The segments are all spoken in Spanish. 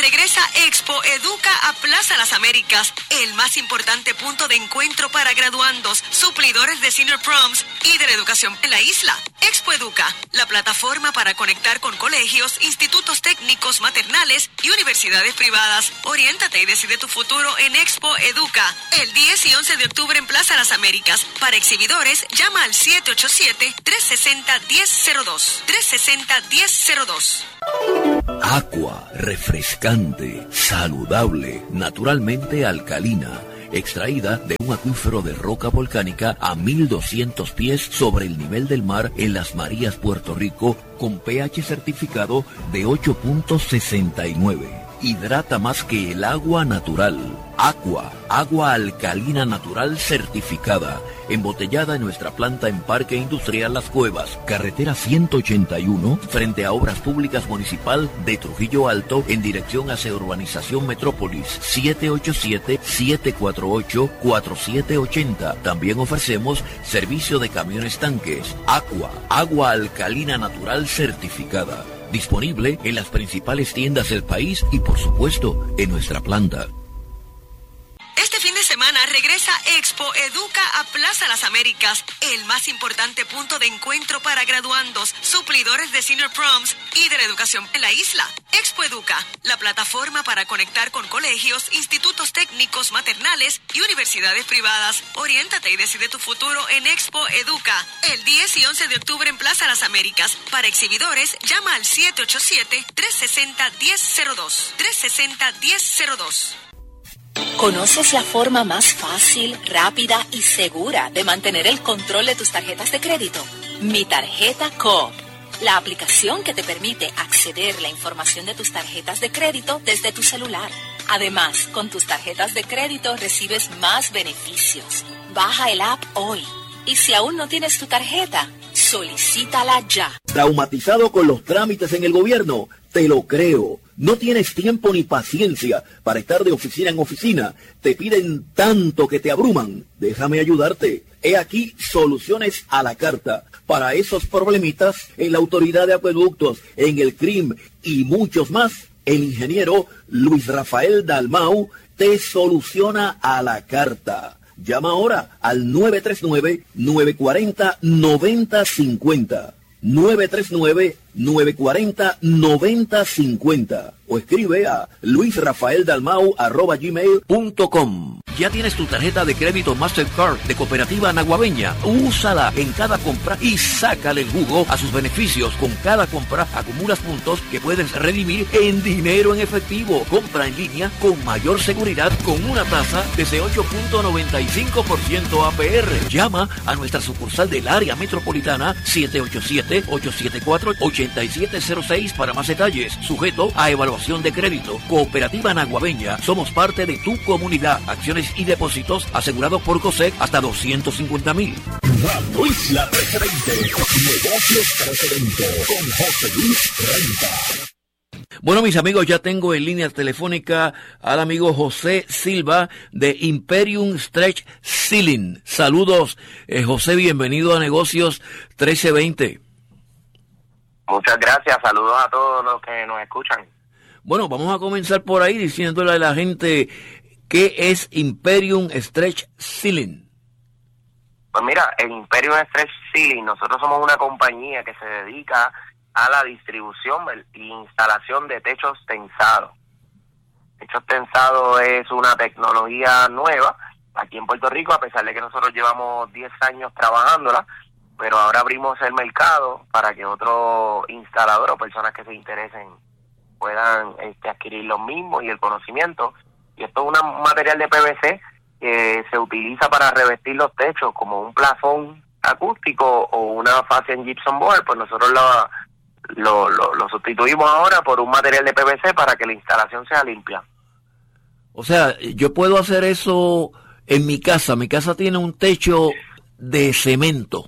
regresa Expo Educa a Plaza Las Américas, el más importante punto de encuentro para graduandos, suplidores de Senior Proms y de la educación en la isla. Expo Educa, la plataforma para conectar con colegios, institutos técnicos, maternales y universidades privadas. Oriéntate y decide tu futuro en Expo Educa, el 10 y 11 de octubre en Plaza Las Américas. Para exhibidores, llama al 787-360-1002. 360-1002. Aqua, refrescante, saludable, naturalmente alcalina, extraída de un acuífero de roca volcánica a 1200 pies sobre el nivel del mar en Las Marías, Puerto Rico, con pH certificado de 8.69. Hidrata más que el agua natural. Aqua, agua alcalina natural certificada, embotellada en nuestra planta en Parque Industrial Las Cuevas, carretera 181, frente a Obras Públicas Municipal de Trujillo Alto, en dirección hacia Urbanización Metrópolis, 787-748-4780. También ofrecemos servicio de camiones tanques. Aqua, agua alcalina natural certificada, disponible en las principales tiendas del país y, por supuesto, en nuestra planta. Este fin de semana regresa Expo Educa a Plaza Las Américas, el más importante punto de encuentro para graduandos, suplidores de Senior Proms y de la educación en la isla. Expo Educa, la plataforma para conectar con colegios, institutos técnicos, maternales y universidades privadas. Oriéntate y decide tu futuro en Expo Educa, el 10 y 11 de octubre en Plaza Las Américas. Para exhibidores, llama al 787-360-1002. 360-1002. ¿Conoces la forma más fácil, rápida y segura de mantener el control de tus tarjetas de crédito? Mi Tarjeta Coop, la aplicación que te permite acceder a la información de tus tarjetas de crédito desde tu celular. Además, con tus tarjetas de crédito recibes más beneficios. Baja el app hoy. Y si aún no tienes tu tarjeta, solicítala ya. ¿Traumatizado con los trámites en el gobierno? Te lo creo. No tienes tiempo ni paciencia para estar de oficina en oficina. Te piden tanto que te abruman. Déjame ayudarte. He aquí soluciones a la carta para esos problemitas en la Autoridad de Acueductos, en el CRIM y muchos más. El ingeniero Luis Rafael Dalmau te soluciona a la carta. Llama ahora al 939-940-9050. 939-940-9050 o escribe a luisrafaeldalmau@gmail.com. ¿Ya tienes tu tarjeta de crédito Mastercard de Cooperativa Naguabeña? Úsala en cada compra y sácale el jugo a sus beneficios. Con cada compra acumulas puntos que puedes redimir en dinero en efectivo. Compra en línea con mayor seguridad con una tasa desde 8.95% APR. Llama a nuestra sucursal del área metropolitana 787-874-8706 para más detalles. Sujeto a evaluación de crédito. Cooperativa Naguabeña. Somos parte de tu comunidad. Acciones y depósitos asegurados por COSEC hasta 250,000. Radio Isla 320. Negocios 320 con José Luis Renta. Bueno, mis amigos, ya tengo en línea telefónica al amigo José Silva de Imperium Stretch Ceiling. Saludos, José, bienvenido a Negocios 1320. Muchas gracias, saludos a todos los que nos escuchan. Bueno, vamos a comenzar por ahí diciéndole a la gente qué es Imperium Stretch Ceiling. Pues mira, en Imperium Stretch Ceiling nosotros somos una compañía que se dedica a la distribución e instalación de techos tensados. Techos tensados es una tecnología nueva aquí en Puerto Rico, a pesar de que nosotros llevamos 10 años trabajándola, pero ahora abrimos el mercado para que otros instaladores o personas que se interesen puedan adquirir los mismos y el conocimiento. Y esto es un material de PVC que se utiliza para revestir los techos como un plafón acústico o una fascia en gypsum board. Pues nosotros lo sustituimos ahora por un material de PVC para que la instalación sea limpia. O sea, yo puedo hacer eso en mi casa. Mi casa tiene un techo de cemento,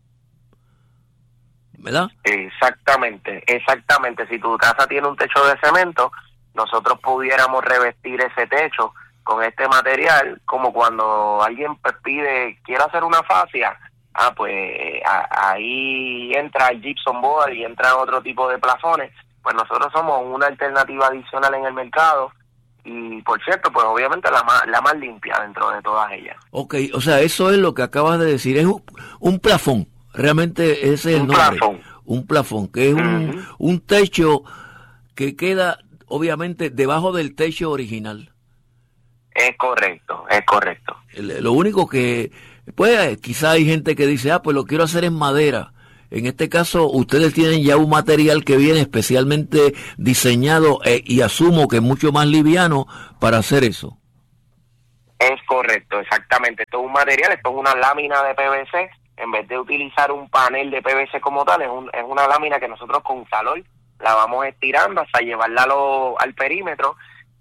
¿verdad? Exactamente. Si tu casa tiene un techo de cemento, nosotros pudiéramos revestir ese techo con este material, como cuando alguien quiere hacer una fascia, pues ahí entra el gypsum board y entra otro tipo de plafones pues nosotros somos una alternativa adicional en el mercado y, por cierto, pues obviamente la más limpia dentro de todas ellas. Ok, o sea, eso es lo que acabas de decir, es un plafón, realmente ese es el nombre. Un plafón, que es un techo que queda, obviamente, debajo del techo original. Es correcto, es correcto. Lo único que, pues, quizá hay gente que dice, pues lo quiero hacer en madera. En este caso, ustedes tienen ya un material que viene especialmente diseñado y asumo que es mucho más liviano para hacer eso. Es correcto, exactamente. Esto es un material, esto es una lámina de PVC. En vez de utilizar un panel de PVC como tal, es una lámina que nosotros con calor la vamos estirando hasta llevarla al perímetro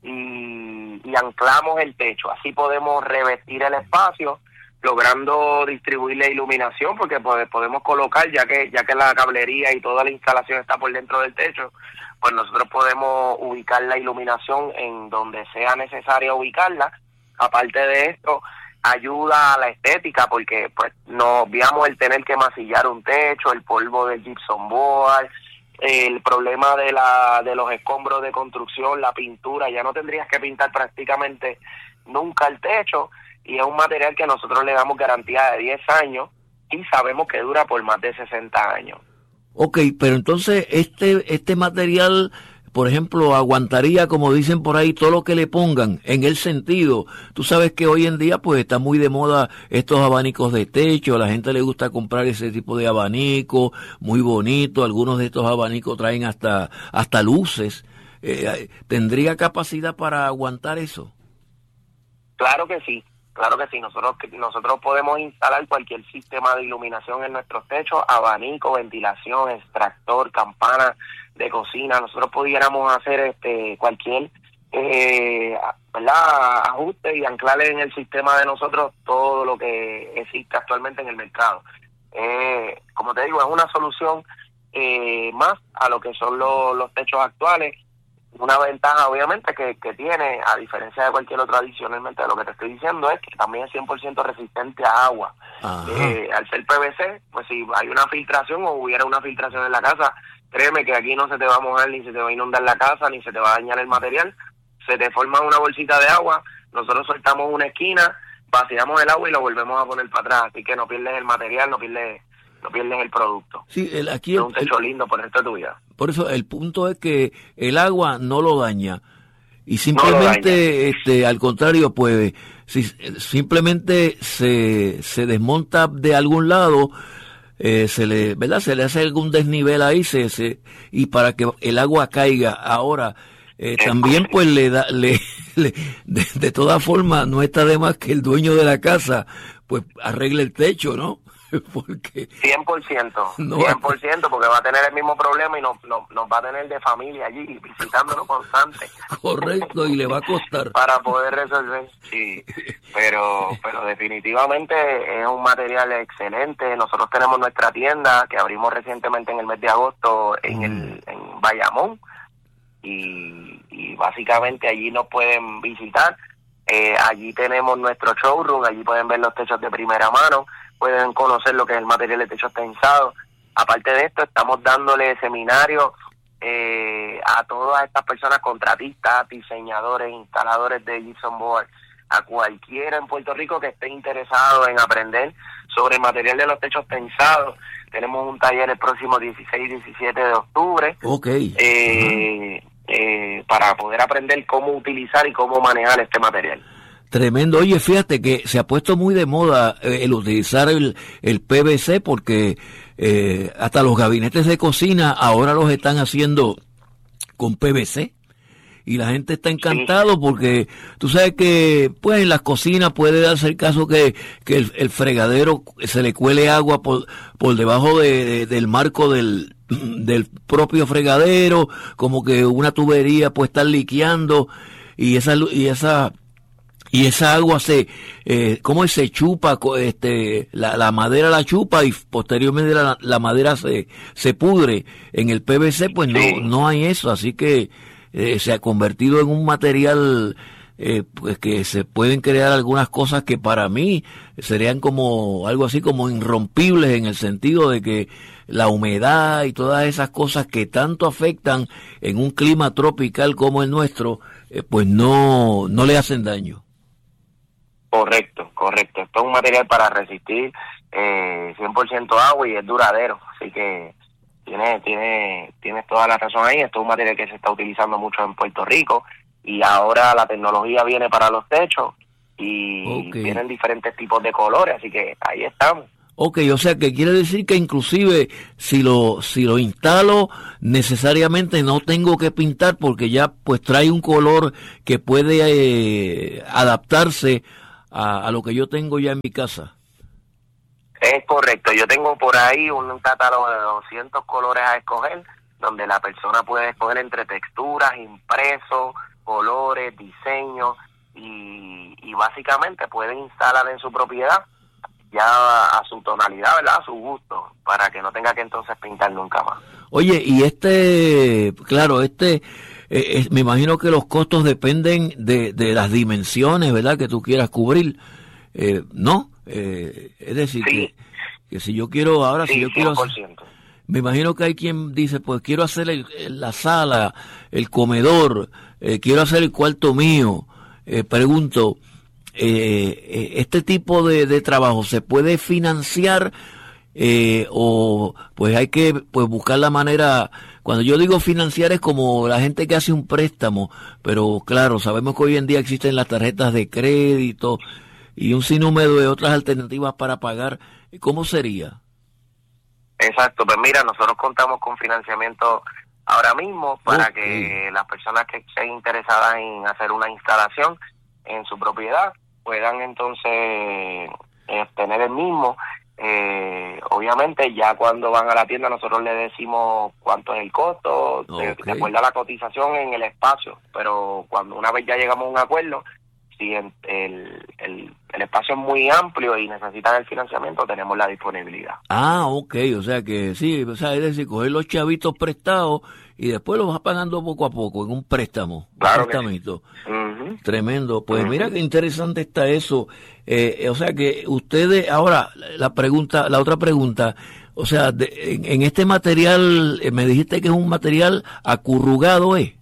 y anclamos el techo. Así podemos revestir el espacio, logrando distribuir la iluminación, porque podemos colocar, ya que la cablería y toda la instalación está por dentro del techo, pues nosotros podemos ubicar la iluminación en donde sea necesario ubicarla. Aparte de esto, ayuda a la estética, porque pues no obviamos el tener que masillar un techo, el polvo del gypsum board, el problema de los escombros de construcción, la pintura. Ya no tendrías que pintar prácticamente nunca el techo, y es un material que nosotros le damos garantía de 10 años y sabemos que dura por más de 60 años. Ok, pero entonces este material, por ejemplo, aguantaría, como dicen por ahí, todo lo que le pongan, en el sentido, tú sabes que hoy en día pues está muy de moda estos abanicos de techo, a la gente le gusta comprar ese tipo de abanico, muy bonito, algunos de estos abanicos traen hasta luces. ¿Tendría capacidad para aguantar eso? Claro que sí. Claro que sí, nosotros podemos instalar cualquier sistema de iluminación en nuestros techos, abanico, ventilación, extractor, campana de cocina. Nosotros pudiéramos hacer cualquier ajuste y anclarle en el sistema de nosotros todo lo que existe actualmente en el mercado. Como te digo, es una solución más a lo que son los techos actuales. Una ventaja, obviamente, que tiene, a diferencia de cualquier otro adicionalmente de lo que te estoy diciendo, es que también es 100% resistente a agua. Al ser PVC, pues si hay una filtración o hubiera una filtración en la casa, créeme que aquí no se te va a mojar, ni se te va a inundar la casa, ni se te va a dañar el material. Se te forma una bolsita de agua, nosotros soltamos una esquina, vaciamos el agua y lo volvemos a poner para atrás. Así que no pierdes el material, no pierdes el producto. Sí, aquí es un techo lindo por esta tu vida. Por eso el punto es que el agua no lo daña. Y simplemente, al contrario, pues, si simplemente se desmonta de algún lado, se le hace algún desnivel ahí, y para que el agua caiga. Ahora, también pues de todas formas, no está de más que el dueño de la casa, pues, arregle el techo, ¿no? Porque 100%, 100%, porque va a tener el mismo problema y nos va a tener de familia allí visitándonos constante. Correcto, y le va a costar para poder resolver. Sí, pero definitivamente es un material excelente. Nosotros tenemos nuestra tienda que abrimos recientemente en el mes de agosto en Bayamón, y básicamente allí nos pueden visitar. Allí tenemos nuestro showroom, allí pueden ver los techos de primera mano, pueden conocer lo que es el material de techos tensados. Aparte de esto, estamos dándole seminarios a todas estas personas, contratistas, diseñadores, instaladores de gypsum board, a cualquiera en Puerto Rico que esté interesado en aprender sobre el material de los techos tensados. Tenemos un taller el próximo 16 y 17 de octubre. Para poder aprender cómo utilizar y cómo manejar este material. Tremendo. Oye, fíjate que se ha puesto muy de moda el utilizar el PVC, porque hasta los gabinetes de cocina ahora los están haciendo con PVC. Y la gente está encantado porque tú sabes que pues en las cocinas puede darse el caso que el fregadero se le cuele agua por debajo del marco del propio fregadero, como que una tubería puede estar liqueando y esa agua se chupa, la madera la chupa y posteriormente la madera se pudre. En el PVC pues no hay eso, así que se ha convertido en un material pues que se pueden crear algunas cosas que para mí serían como algo así como irrompibles, en el sentido de que la humedad y todas esas cosas que tanto afectan en un clima tropical como el nuestro, pues no le hacen daño. Correcto. Esto es un material para resistir 100% agua y es duradero, así que tienes toda la razón ahí. Esto es un material que se está utilizando mucho en Puerto Rico y ahora la tecnología viene para los techos y vienen diferentes tipos de colores, así que ahí estamos. Ok, o sea que quiere decir que inclusive si lo instalo, necesariamente no tengo que pintar, porque ya pues trae un color que puede adaptarse a lo que yo tengo ya en mi casa. Es correcto, yo tengo por ahí un catálogo de 200 colores a escoger, donde la persona puede escoger entre texturas, impresos, colores, diseños, y básicamente puede instalar en su propiedad ya a su tonalidad, ¿verdad? A su gusto, para que no tenga que entonces pintar nunca más. Oye, y claro, me imagino que los costos dependen de las dimensiones, ¿verdad?, que tú quieras cubrir, ¿no? Es decir, sí. que si yo quiero, ahora sí, si yo 100%. quiero, me imagino que hay quien dice, pues quiero hacer la sala, el comedor, quiero hacer el cuarto mío. Pregunto, este tipo de trabajo se puede financiar, o pues hay que pues buscar la manera. Cuando yo digo financiar es como la gente que hace un préstamo, pero claro, sabemos que hoy en día existen las tarjetas de crédito y un sinnúmero de otras alternativas para pagar. ¿Cómo sería? Exacto, pues mira, nosotros contamos con financiamiento ahora mismo para que las personas que estén interesadas en hacer una instalación en su propiedad puedan entonces tener el mismo. Obviamente ya cuando van a la tienda nosotros le decimos cuánto es el costo, de acuerdo a la cotización en el espacio, pero cuando una vez ya llegamos a un acuerdo, si el espacio es muy amplio y necesitan el financiamiento, tenemos la disponibilidad. Ok, o sea que sí, o sea, es decir, coger los chavitos prestados y después los vas pagando poco a poco en un préstamo. Claro, un prestamito. Uh-huh. Tremendo. Pues mira qué interesante está eso. O sea que ustedes, ahora la otra pregunta, o sea, en este material, me dijiste que es un material acurrugado, ¿eh?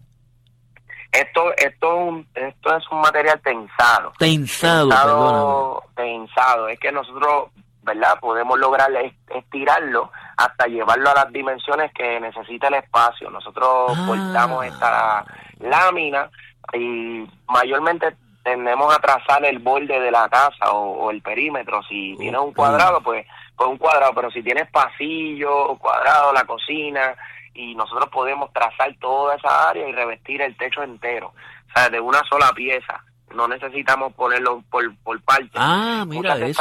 Esto es un material tensado. Tensado. Es que nosotros, ¿verdad?, podemos lograr estirarlo hasta llevarlo a las dimensiones que necesita el espacio. Nosotros cortamos esta lámina y mayormente tendemos a trazar el borde de la casa o el perímetro. Si tienes un cuadrado, pues un cuadrado, pero si tienes pasillo, cuadrado, la cocina, y nosotros podemos trazar toda esa área y revestir el techo entero, o sea, de una sola pieza. No necesitamos ponerlo por partes. Mira muchas de eso.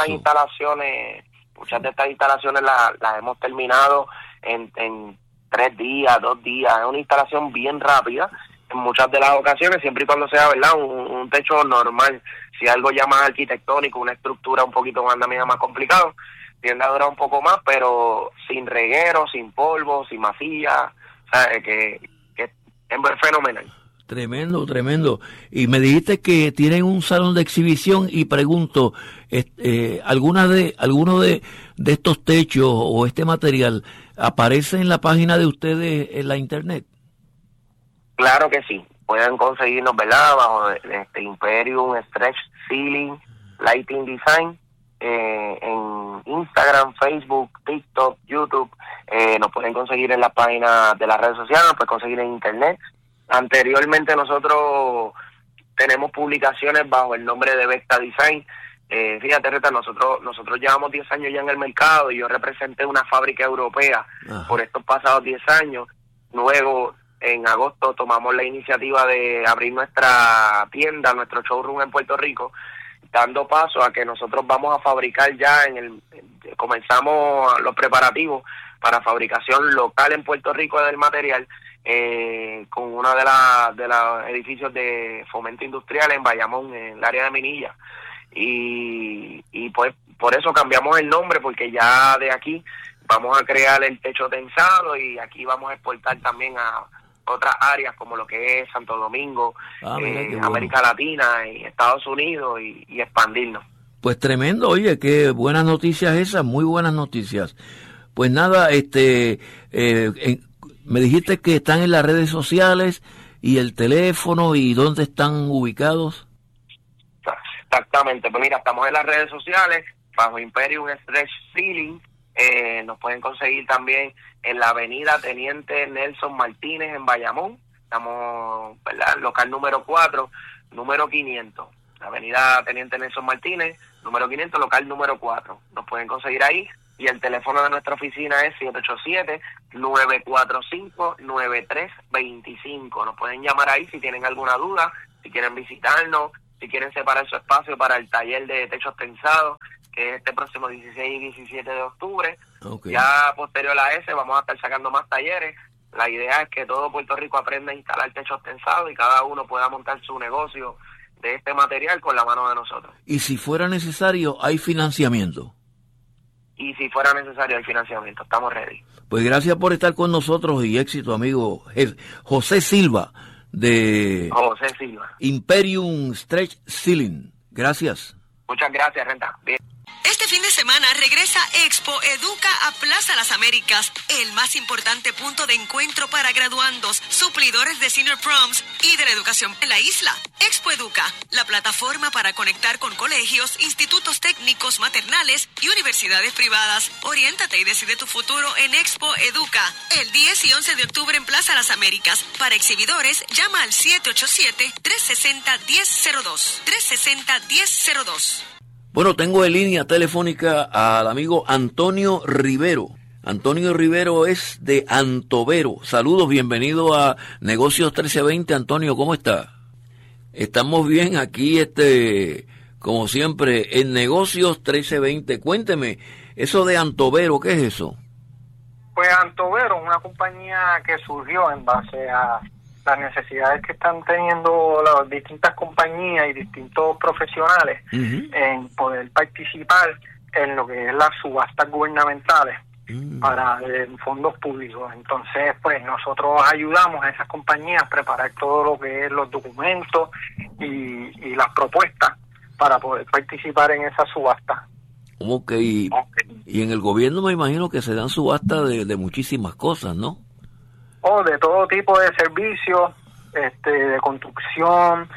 Muchas de estas instalaciones las hemos terminado en 3 días, 2 días. Es una instalación bien rápida en muchas de las ocasiones, siempre y cuando sea, ¿verdad?, un techo normal. Si algo ya más arquitectónico, una estructura un poquito más complicado, tiende a durar un poco más, pero sin reguero, sin polvo, sin masilla, o sea, que es fenomenal. Tremendo. Y me dijiste que tienen un salón de exhibición y pregunto, ¿alguno de estos techos o este material aparece en la página de ustedes en la internet? Claro que sí. Pueden conseguirnos, ¿verdad?, bajo Imperium Stretch Ceiling Lighting Design, en Instagram, Facebook, TikTok, YouTube. Nos pueden conseguir en la página de las redes sociales, nos pueden conseguir en internet. Anteriormente nosotros tenemos publicaciones bajo el nombre de Vecta Design. Fíjate, Reta, nosotros llevamos 10 años ya en el mercado y yo representé una fábrica europea por estos pasados 10 años. Luego, en agosto, tomamos la iniciativa de abrir nuestra tienda, nuestro showroom en Puerto Rico, dando paso a que nosotros vamos a fabricar ya comenzamos los preparativos para fabricación local en Puerto Rico del material, con uno de los edificios de fomento industrial en Bayamón, en el área de Minilla. Y pues por eso cambiamos el nombre, porque ya de aquí vamos a crear el techo tensado y aquí vamos a exportar también a otras áreas como lo que es Santo Domingo, Bueno. América Latina y Estados Unidos y expandirnos. Pues tremendo, oye, qué buenas noticias esas, muy buenas noticias. Pues nada, me dijiste que están en las redes sociales y el teléfono y dónde están ubicados. Exactamente, pues mira, estamos en las redes sociales bajo Imperium Stretch Ceiling. Nos pueden conseguir también en la avenida Teniente Nelson Martínez en Bayamón. Estamos, ¿verdad? Local número 4, número 500. Avenida Teniente Nelson Martínez, número 500, local número 4. Nos pueden conseguir ahí. Y el teléfono de nuestra oficina es 787-945-9325. Nos pueden llamar ahí si tienen alguna duda, si quieren visitarnos, si quieren separar su espacio para el taller de techos tensados, que es este próximo 16 y 17 de octubre. Okay. Ya posterior a ese vamos a estar sacando más talleres. La idea es que todo Puerto Rico aprenda a instalar techos tensados y cada uno pueda montar su negocio de este material con la mano de nosotros. Y si fuera necesario, hay financiamiento. Y si fuera necesario el financiamiento, estamos ready. Pues gracias por estar con nosotros y éxito, amigo José Silva, de José Silva. Imperium Stretch Ceiling. Gracias. Muchas gracias, Renta. Bien. Este fin de semana regresa Expo Educa a Plaza Las Américas, el más importante punto de encuentro para graduandos, suplidores de Senior Proms y de la educación en la isla. Expo Educa, la plataforma para conectar con colegios, institutos técnicos, maternales y universidades privadas. Oriéntate y decide tu futuro en Expo Educa, el 10 y 11 de octubre en Plaza Las Américas. Para exhibidores, llama al 787-360-1002. 360-1002. Bueno, tengo en línea telefónica al amigo Antonio Rivero. Antonio Rivero es de Antovero. Saludos, bienvenido a Negocios 1320. Antonio, ¿cómo está? Estamos bien aquí, como siempre, en Negocios 1320. Cuénteme, eso de Antovero, ¿qué es eso? Pues Antovero es una compañía que surgió en base a las necesidades que están teniendo las distintas compañías y distintos profesionales en poder participar en lo que es las subastas gubernamentales para fondos públicos. Entonces, pues nosotros ayudamos a esas compañías a preparar todo lo que es los documentos y las propuestas para poder participar en esa subasta. Ok, y en el gobierno me imagino que se dan subastas de muchísimas cosas, ¿no? De todo tipo de servicios, de construcción,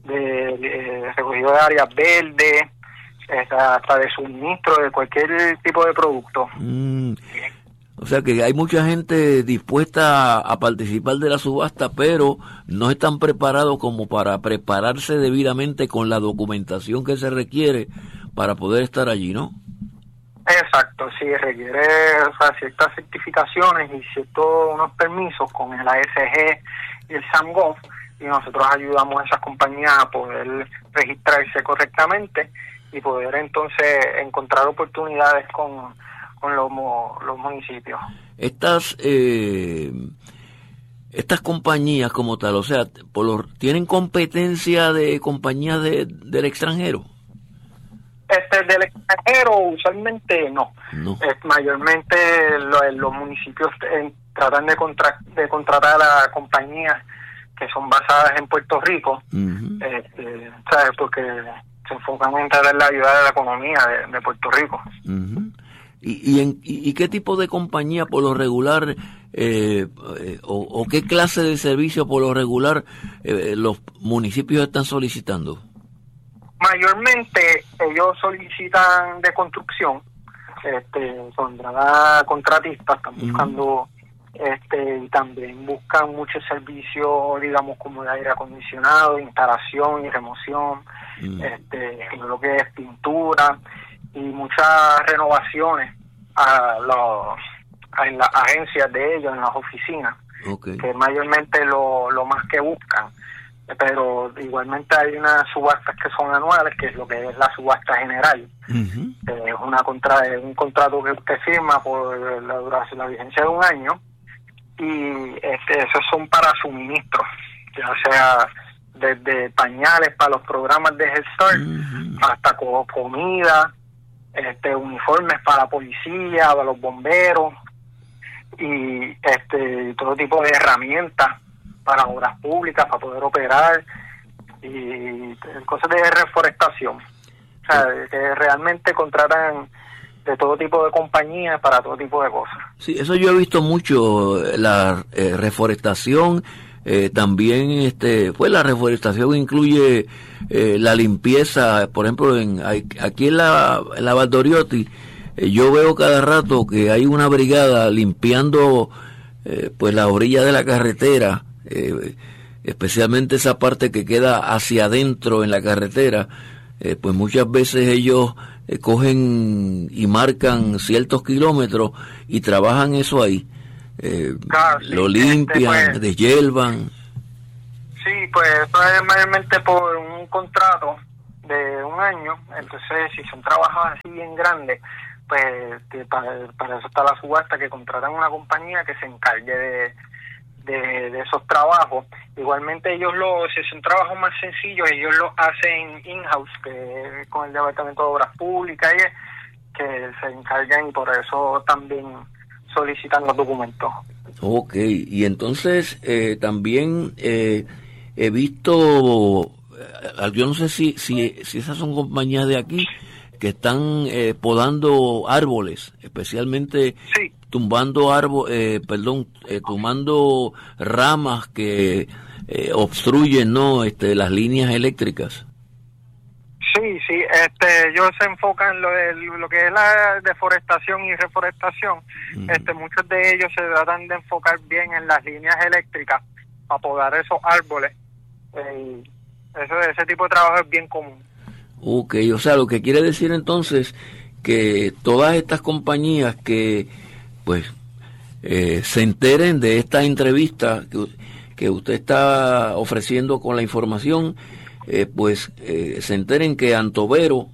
de recogido de áreas verdes, hasta de suministro de cualquier tipo de producto. O sea que hay mucha gente dispuesta a participar de la subasta, pero no están preparados como para prepararse debidamente con la documentación que se requiere para poder estar allí, ¿no? Exacto, sí, requiere ciertas certificaciones y unos permisos con el ASG y el SAMGOV, y nosotros ayudamos a esas compañías a poder registrarse correctamente y poder entonces encontrar oportunidades con los municipios. Estas compañías como tal, o sea, ¿tienen competencia de compañías del extranjero? Del extranjero usualmente no. Mayormente los municipios tratan de contratar a compañías que son basadas en Puerto Rico, ¿sabes? Porque se enfocan en tratar la ayuda de la economía de Puerto Rico. ¿Y qué tipo de compañía por lo regular o qué clase de servicio por lo regular los municipios están solicitando? Mayormente ellos solicitan de construcción, contratistas, están buscando, y también buscan muchos servicios, digamos, como de aire acondicionado, instalación y remoción, lo que es pintura y muchas renovaciones en las agencias de ellos, en las oficinas, que mayormente lo más que buscan. Pero igualmente hay unas subastas que son anuales, que es lo que es la subasta general. Es un contrato que usted firma por la duración, la vigencia de un año, y esos son para suministros, ya sea desde pañales para los programas de Head Start, hasta comida, uniformes para la policía, para los bomberos, y todo tipo de herramientas para obras públicas, para poder operar, y cosas de reforestación. O sea, que realmente contratan de todo tipo de compañías para todo tipo de cosas. Sí, eso yo he visto mucho, la reforestación, también pues la reforestación incluye la limpieza, por ejemplo, aquí en la Valdoriotti, yo veo cada rato que hay una brigada limpiando pues la orilla de la carretera, especialmente esa parte que queda hacia adentro en la carretera. Pues muchas veces ellos cogen y marcan ciertos kilómetros y trabajan eso ahí. Claro, sí, lo limpian, pues, deshiervan. Sí, pues eso es mayormente por un contrato de 1 año. Entonces, si son trabajos así bien grandes, pues para eso está la subasta, que contratan una compañía que se encargue de esos trabajos. Igualmente ellos si son trabajos más sencillos, ellos lo hacen in-house, que con el Departamento de Obras Públicas, que se encargan, y por eso también solicitan los documentos. Ok, y entonces también he visto, yo no sé si esas son compañías de aquí que están podando árboles, especialmente sí, tumbando tumbando ramas que obstruyen, ¿no? Las líneas eléctricas. Sí, ellos se enfocan en lo que es la deforestación y reforestación. Muchos de ellos se tratan de enfocar bien en las líneas eléctricas para podar esos árboles. Ese tipo de trabajo es bien común. Ok, o sea, lo que quiere decir entonces que todas estas compañías que pues se enteren de esta entrevista que usted está ofreciendo con la información, pues se enteren que Antonio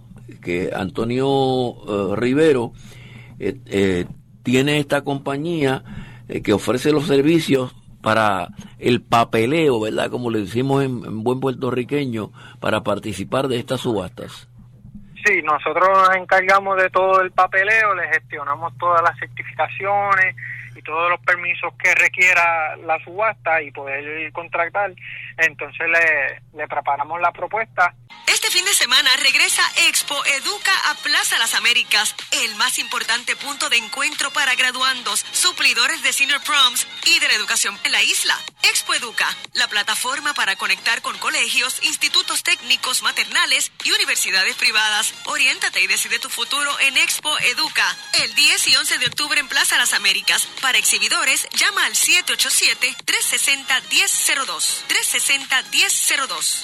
Rivero tiene esta compañía que ofrece los servicios para el papeleo, ¿verdad? Como le decimos en buen puertorriqueño, para participar de estas subastas. Sí, nosotros nos encargamos de todo el papeleo, le gestionamos todas las certificaciones y todos los permisos que requiera la subasta y poder contratar. Entonces le preparamos la propuesta. Este fin de semana regresa Expo Educa a Plaza Las Américas, el más importante punto de encuentro para graduandos, suplidores de Senior Proms y de la educación en la isla. Expo Educa, la plataforma para conectar con colegios, institutos técnicos, maternales y universidades privadas. Oriéntate y decide tu futuro en Expo Educa, el 10 y 11 de octubre en Plaza Las Américas. Para exhibidores, llama al 787-360-1002. 360-1002.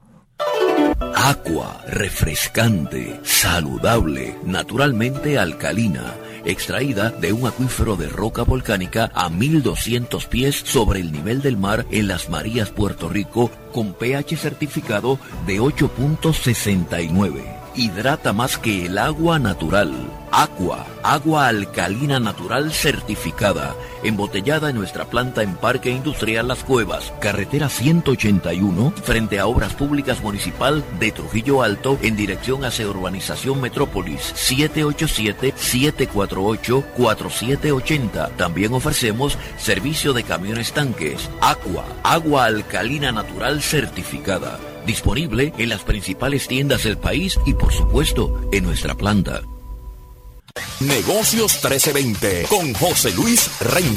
Aqua, refrescante, saludable, naturalmente alcalina, extraída de un acuífero de roca volcánica a 1200 pies sobre el nivel del mar en Las Marías, Puerto Rico, con pH certificado de 8.69. Hidrata más que el agua natural. Aqua, agua alcalina natural certificada, embotellada en nuestra planta en Parque Industrial Las Cuevas, carretera 181, frente a Obras Públicas Municipal de Trujillo Alto, en dirección hacia Urbanización Metrópolis, 787-748-4780. También ofrecemos servicio de camiones tanques. Aqua, agua alcalina natural certificada, disponible en las principales tiendas del país y, por supuesto, en nuestra planta. Negocios 1320 con José Luis Rentería.